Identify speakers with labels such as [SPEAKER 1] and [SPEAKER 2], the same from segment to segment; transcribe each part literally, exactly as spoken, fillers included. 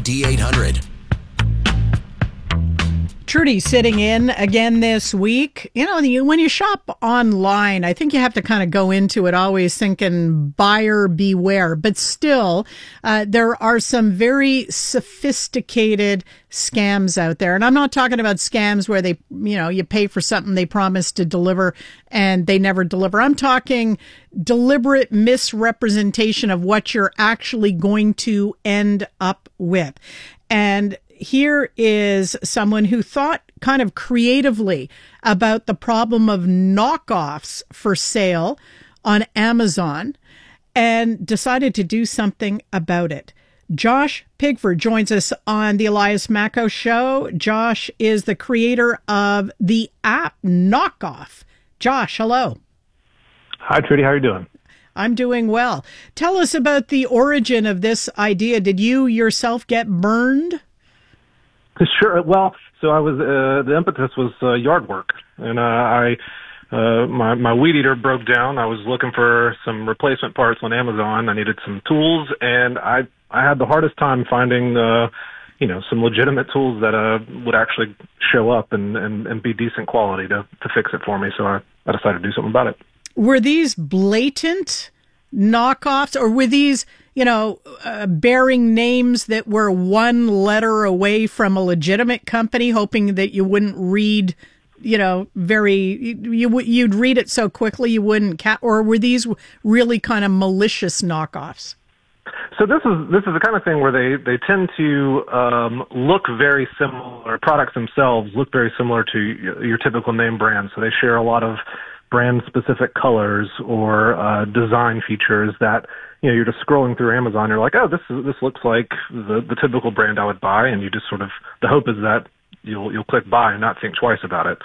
[SPEAKER 1] D eight hundred.
[SPEAKER 2] Trudy sitting in again this week. You know, you, when you shop online, I think you have to kind of go into it always thinking buyer beware. But still, uh, there are some very sophisticated scams out there. And I'm not talking about scams where they, you know, you pay for something they promise to deliver and they never deliver. I'm talking deliberate misrepresentation of what you're actually going to end up with. And here is someone who thought kind of creatively about the problem of knockoffs for sale on Amazon and decided to do something about it. Josh Pigford joins us on the Elias Macko Show. Josh is the creator of the app Knockoff. Josh, hello.
[SPEAKER 3] Hi, Trudy. How are you doing?
[SPEAKER 2] I'm doing well. Tell us about the origin of this idea. Did you yourself get burned?
[SPEAKER 3] Sure. Well, so I was, uh, the impetus was uh, yard work, and uh, I, uh, my, my weed eater broke down. I was looking for some replacement parts on Amazon. I needed some tools, and I, I had the hardest time finding, uh, you know, some legitimate tools that, uh, would actually show up and, and, and be decent quality to, to fix it for me. So I, I decided to do something about it.
[SPEAKER 2] Were these blatant knockoffs, or were these, you know, uh, bearing names that were one letter away from a legitimate company, hoping that you wouldn't read, you know, very, you, you'd read it so quickly you wouldn't, ca- or were these really kind of malicious knockoffs?
[SPEAKER 3] So this is this is the kind of thing where they, they tend to um, look very similar. Products themselves look very similar to your, your typical name brand. So they share a lot of brand-specific colors or uh, design features that, you know, you're just scrolling through Amazon. You're like, oh, this is, this looks like the, the typical brand I would buy, and you just sort of, the hope is that you'll you'll click buy and not think twice about it.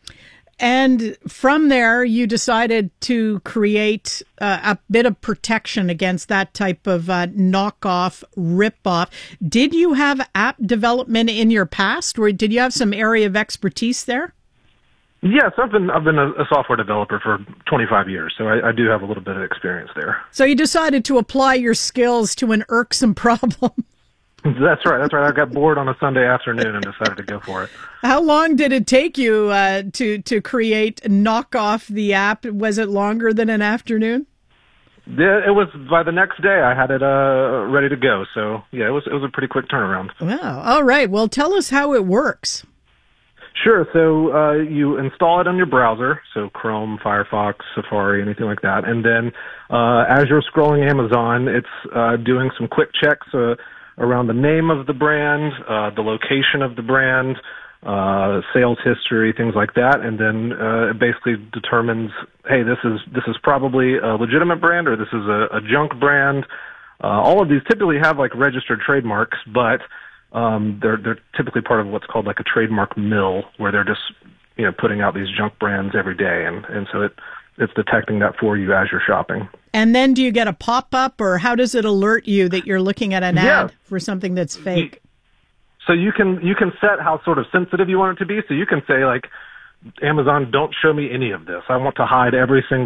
[SPEAKER 2] And from there, you decided to create uh, a bit of protection against that type of uh, knockoff, rip-off. Did you have app development in your past, or did you have some area of expertise there?
[SPEAKER 3] Yes, I've been I've been a, a software developer for twenty-five years, so I, I do have a little bit of experience there.
[SPEAKER 2] So you decided to apply your skills to an irksome problem.
[SPEAKER 3] That's right. That's right. I got bored on a Sunday afternoon and decided to go for it.
[SPEAKER 2] How long did it take you uh, to to create Knockoff the app? Was it longer than an afternoon?
[SPEAKER 3] Yeah, it was by the next day. I had it uh, ready to go. So yeah, it was it was a pretty quick turnaround.
[SPEAKER 2] Wow. All right. Well, tell us how it works.
[SPEAKER 3] Sure. So uh, you install it on your browser, so Chrome, Firefox, Safari, anything like that. And then uh, as you're scrolling Amazon, it's uh, doing some quick checks uh, around the name of the brand, uh, the location of the brand, uh, sales history, things like that. And then uh, it basically determines, hey, this is this is probably a legitimate brand or this is a, a junk brand. Uh, all of these typically have like registered trademarks, but Um, they're they're typically part of what's called like a trademark mill, where they're just, you know, putting out these junk brands every day, and, and so it it's detecting that for you as you're shopping. And
[SPEAKER 2] then do you get a pop-up, or how does it alert you that you're looking at an
[SPEAKER 3] yeah.
[SPEAKER 2] ad for something that's fake?
[SPEAKER 3] So you can you can set how sort of sensitive you want it to be. So you can say like, Amazon, don't show me any of this. I want to hide every single